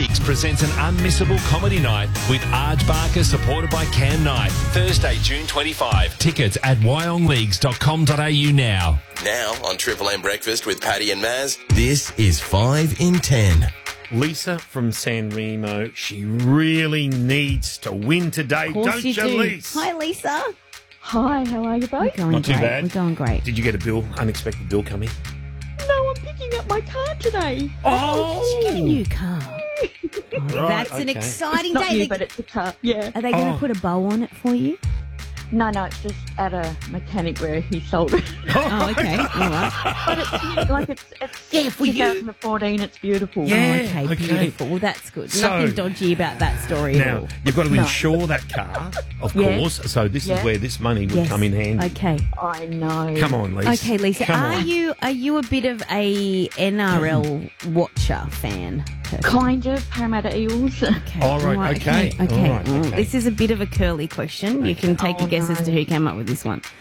Leagues presents an unmissable comedy night with Arj Barker, supported by Cam Knight. Thursday, June 25. Tickets at wyongleagues.com.au now. Now on Triple M Breakfast with Paddy and Maz, this is 5 in 10. Lisa from San Remo, she really needs to win today, don't you, Lisa? Hi, Lisa. Hi, how are you both? Going Not too great. bad. We're going great. Did you get a bill, unexpected bill coming? No, I'm picking up my car today. Oh, get a new car. That's an okay. exciting Not day. new, but it's a car. Yeah. Are they going to put a bow on it for you? No, it's just at a mechanic where he sold it. Oh, okay. All right. But it's like it's Yeah, for you. 2014. It's beautiful. Yeah. Oh, okay, okay. beautiful. Well, that's good. So- Nothing dodgy about that story at Now, all. you've got to insure that car, of Yeah. course, so this is Yeah. where this money would come in handy. Okay. I know. Come on, Lisa. Okay, Lisa. Come Are on. you a bit of a NRL watcher fan? Kind of Parramatta Eels. Okay. All right, okay. Okay. All right, okay. This is a bit of a curly question. You can take a guess as to who came up with this one.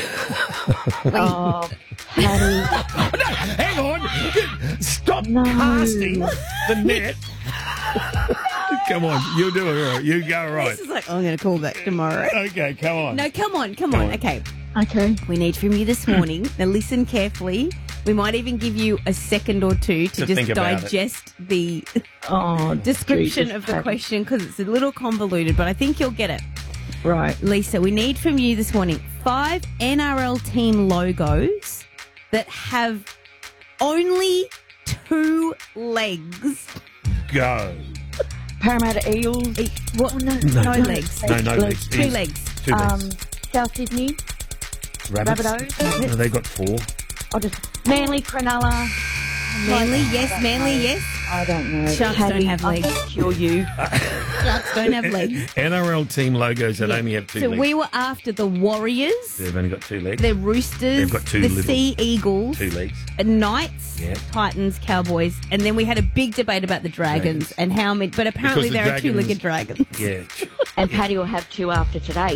Oh, Paddy. Hang on. Stop No. casting the net. Come on, you do it all right. You go right. This is like, I'm going to call back tomorrow. Okay, come on. No, come on. on. Okay. Okay. We need from you this morning. Now listen carefully. We might even give you a second or two to To just think about it. digest the Oh, description Jesus, of the Paddy. question because it's a little convoluted, but I think you'll get it. Right. Lisa, we need from you this morning 5 NRL team logos that have only 2 legs. Go. Parramatta Eels. What? No legs. No legs. 2 legs. 2 legs. South Sydney. Rabbits? Rabbitohs. No, they got 4. I'll just Manly, Cronulla. Manly, yes. I don't know. Sharks don't have legs. I'll kill you. Sharks don't have legs. NRL team logos that only have 2 So legs. we were after the Warriors, They've only got 2 legs. the Roosters, They've got two the little- Sea Eagles, 2 legs. Knights, Yeah. Titans, Cowboys, and then we had a big debate about the Dragons and how many. But apparently Because the there are two-legged dragons. Yeah. And Paddy will have 2 after today.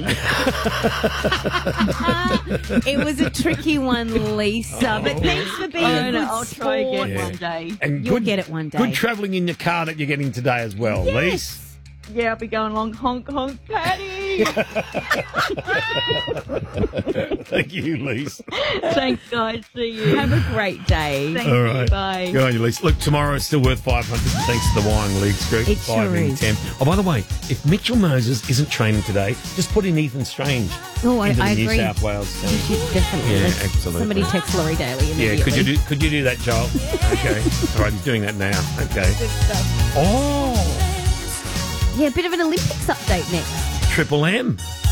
It was a tricky one, Lisa. But thanks for being a good I'll try sport. again Yeah. one day. And You'll get it one day. Good travelling in your car that you're getting today as well, Lise. Yeah, I'll be going along honk honk Paddy. Thank you, Lise. Thanks, guys. See you. Have a great day. Thank All you. right. Bye. Go on, you, Lise. Look, tomorrow is still worth 500 thanks to the Wyong Leagues group. It 5 sure in is. 10. Oh, by the way, if Mitchell Moses isn't training today, just put in Ethan Strange Oh, into I the agree. New South Wales You team. should definitely. Yeah, Let's- absolutely. Somebody text Laurie Daly Yeah, immediately. could you do that, Joel? Okay. All right, he's doing that now. Okay. Good stuff. Oh, Yeah, a bit of an Olympics update next. Triple M.